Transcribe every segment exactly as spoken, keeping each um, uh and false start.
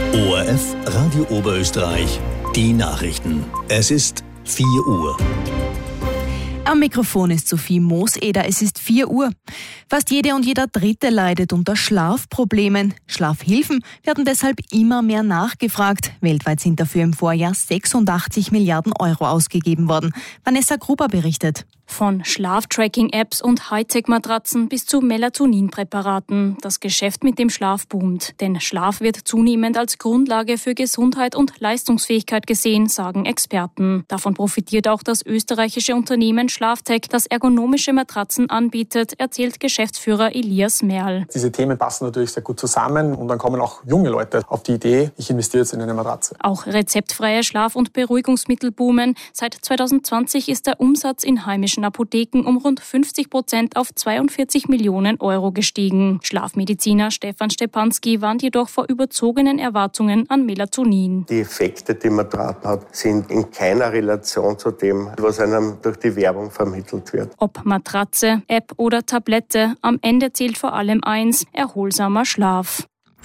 O R F Radio Oberösterreich, die Nachrichten. Es ist vier Uhr. Am Mikrofon ist Sophie Mooseder, es ist vier Uhr. Fast jede und jeder Dritte leidet unter Schlafproblemen. Schlafhilfen werden deshalb immer mehr nachgefragt. Weltweit sind dafür im Vorjahr sechsundachtzig Milliarden Euro ausgegeben worden. Vanessa Gruber berichtet. Von Schlaftracking-Apps und Hightech-Matratzen bis zu Melatoninpräparaten. Das Geschäft mit dem Schlaf boomt. Denn Schlaf wird zunehmend als Grundlage für Gesundheit und Leistungsfähigkeit gesehen, sagen Experten. Davon profitiert auch das österreichische Unternehmen Schlaftech, das ergonomische Matratzen anbietet, erzählt Geschäftsführer Elias Merl. Diese Themen passen natürlich sehr gut zusammen und dann kommen auch junge Leute auf die Idee, ich investiere jetzt in eine Matratze. Auch rezeptfreie Schlaf- und Beruhigungsmittel boomen. Seit zwanzig zwanzig ist der Umsatz in heimischen Apotheken um rund fünfzig Prozent auf zweiundvierzig Millionen Euro gestiegen. Schlafmediziner Stefan Stepanski warnt jedoch vor überzogenen Erwartungen an Melatonin. Die Effekte, die man drauf hat, sind in keiner Relation zu dem, was einem durch die Werbung vermittelt wird. Ob Matratze, App oder Tablette, am Ende zählt vor allem eins: erholsamer Schlaf.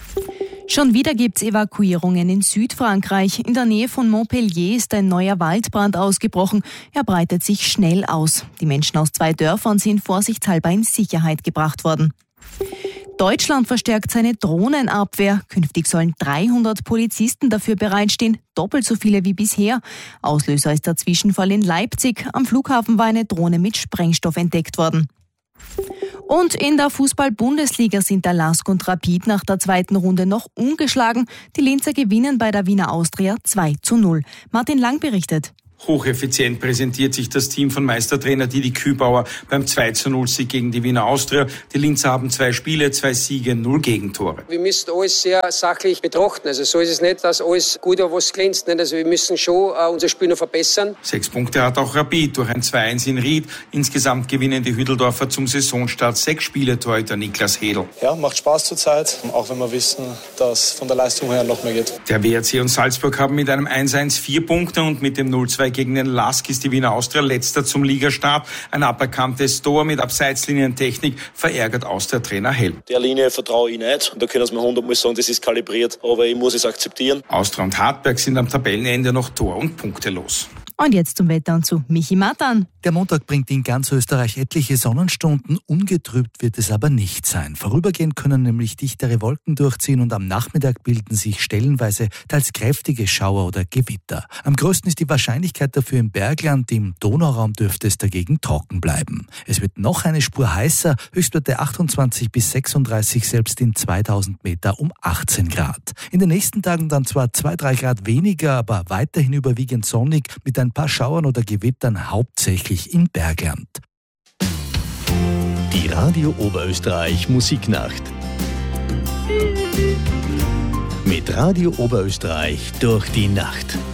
Schon wieder gibt's Evakuierungen in Südfrankreich. In der Nähe von Montpellier ist ein neuer Waldbrand ausgebrochen. Er breitet sich schnell aus. Die Menschen aus zwei Dörfern sind vorsichtshalber in Sicherheit gebracht worden. Deutschland verstärkt seine Drohnenabwehr. Künftig sollen dreihundert Polizisten dafür bereitstehen, doppelt so viele wie bisher. Auslöser ist der Zwischenfall in Leipzig. Am Flughafen war eine Drohne mit Sprengstoff entdeckt worden. Und in der Fußball-Bundesliga sind der Lask und Rapid nach der zweiten Runde noch ungeschlagen. Die Linzer gewinnen bei der Wiener Austria zwei zu null. Martin Lang berichtet. Hocheffizient präsentiert sich das Team von Meistertrainer Didi Kübauer beim zwei zu null Sieg gegen die Wiener Austria. Die Linzer haben zwei Spiele, zwei Siege, null Gegentore. Wir müssen alles sehr sachlich betrachten. Also so ist es nicht, dass alles gut oder was glänzt. Also wir müssen schon uh, unser Spiel noch verbessern. Sechs Punkte hat auch Rapid durch ein zwei eins in Ried. Insgesamt gewinnen die Hütteldorfer zum Saisonstart sechs Spiele. Torhüter Niklas Hedl. Ja, macht Spaß zurzeit, auch wenn wir wissen, dass von der Leistung her noch mehr geht. Der W R C und Salzburg haben mit einem eins eins vier Punkte und mit dem null zwei gegen den Lask ist die Wiener Austria letzter zum Ligastart. Ein aberkanntes Tor mit Abseitslinientechnik verärgert Austria-Trainer Helm. Der Linie vertraue ich nicht. Und da können wir hundertmal sagen, das ist kalibriert, aber ich muss es akzeptieren. Austria und Hartberg sind am Tabellenende noch tor- und punktelos. Und jetzt zum Wetter und zu Michi Matan. Der Montag bringt in ganz Österreich etliche Sonnenstunden, ungetrübt wird es aber nicht sein. Vorübergehend können nämlich dichtere Wolken durchziehen und am Nachmittag bilden sich stellenweise teils kräftige Schauer oder Gewitter. Am größten ist die Wahrscheinlichkeit dafür im Bergland, im Donauraum dürfte es dagegen trocken bleiben. Es wird noch eine Spur heißer, Höchstwerte achtundzwanzig bis sechsunddreißig, selbst in zweitausend Meter um achtzehn Grad. In den nächsten Tagen dann zwar zwei, drei Grad weniger, aber weiterhin überwiegend sonnig mit ein paar Schauern oder Gewittern, hauptsächlich im Bergland. Die Radio Oberösterreich Musiknacht. Mit Radio Oberösterreich durch die Nacht.